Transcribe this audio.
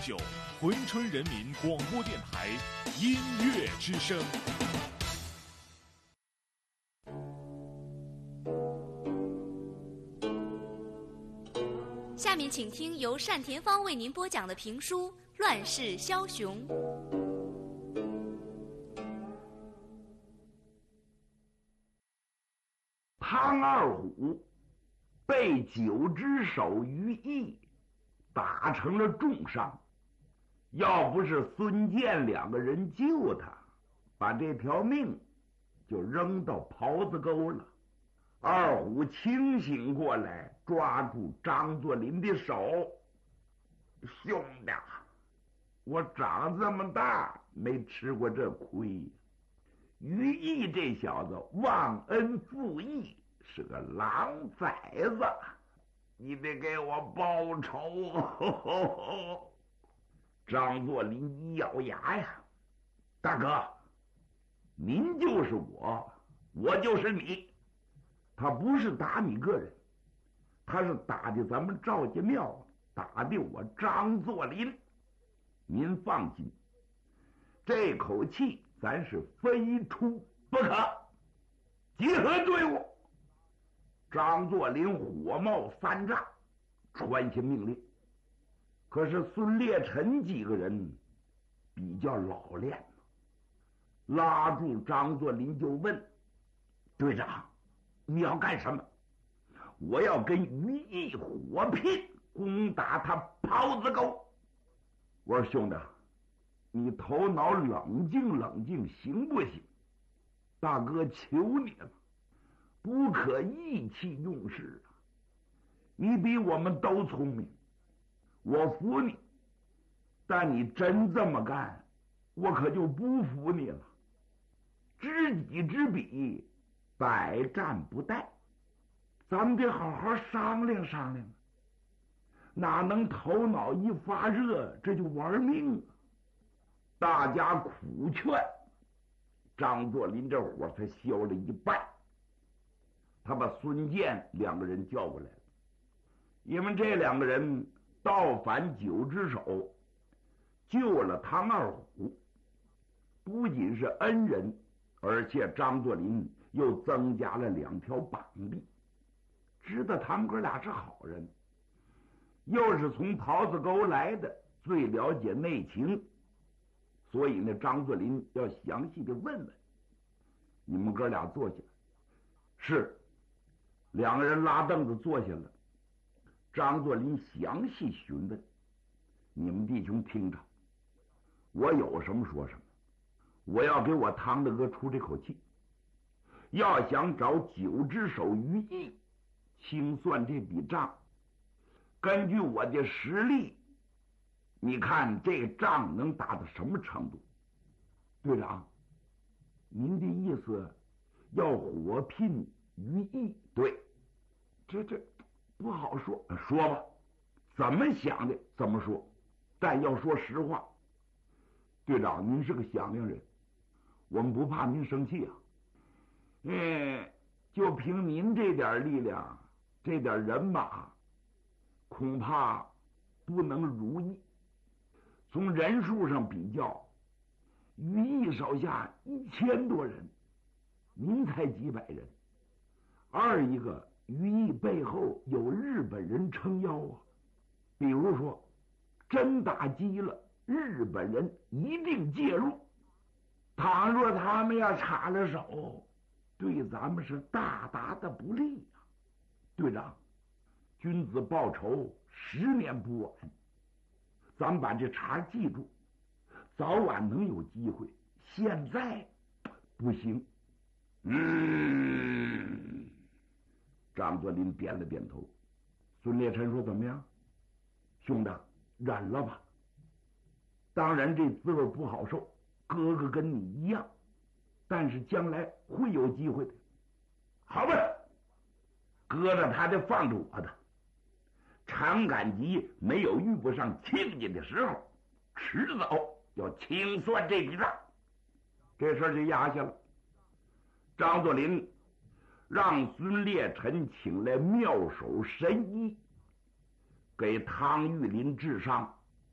9珲春人民广播电台音乐之声。 下面请听由单田芳为您播讲的评书《乱世枭雄》。 汤二虎被九只手于毅打成了重伤，要不是孙健两个人救他，把这条命就扔到袍子沟了。二虎清醒过来，抓住张作霖的手：“兄弟，我长这么大没吃过这亏。于毅这小子忘恩负义，是个狼崽子，你得给我报仇。”张作霖一咬牙呀：“大哥，您就是我，我就是你。他不是打你个人，他是打的咱们赵家庙，打的我张作霖。您放心，这口气咱是非出不可。集合队伍！”张作霖火冒三丈，传下命令。可是孙烈臣几个人比较老练，拉住张作霖就问：“队长，你要干什么？”“我要跟于毅火拼，攻打他袍子沟。”我说：“兄弟，你头脑冷静冷静行不行？大哥求你了，不可意气用事啊！你比我们都聪明，我服你，但你真这么干，我可就不服你了。知己知彼，百战不殆，咱们得好好商量商量，哪能头脑一发热这就玩命啊！”大家苦劝，张作霖这火才消了一半。他把孙健两个人叫过来了，因为这两个人倒反九只手，救了汤二虎，不仅是恩人，而且张作霖又增加了2条膀臂，知道他们哥俩是好人，又是从袍子沟来的，最了解内情，所以呢，张作霖要详细的问问。你们哥俩坐下。是，两个人拉凳子坐下了。张作霖详细询问：“你们弟兄听着，我有什么说什么，我要给我汤大哥出这口气。要想找九只手于毅清算这笔账，根据我的实力，你看这仗能打到什么程度？”“队长，您的意思要火拼于毅？”“对，这不好说。”“说吧，怎么想的怎么说，但要说实话。队长，您是个响亮人，我们不怕您生气啊。就凭您这点力量，这点人马，恐怕不能如意。从人数上比较，于毅手下1000多人，您才几百人。二一个，于毅背后有日本人撑腰啊，比如说真打击了，日本人一定介入。倘若他们要插了手，对咱们是大大的不利啊。队长，君子报仇10年不晚，咱们把这茬记住，早晚能有机会。现在不行。”张作霖点了点头。孙烈臣说：“怎么样，兄弟，忍了吧。当然这滋味不好受，哥哥跟你一样，但是将来会有机会的。好吧，搁着他的放着我的。常感吉没有遇不上亲家的时候，迟早要清算这笔账。”这事儿就压下了。张作霖让孙烈臣请来妙手神医，给汤玉麟治伤，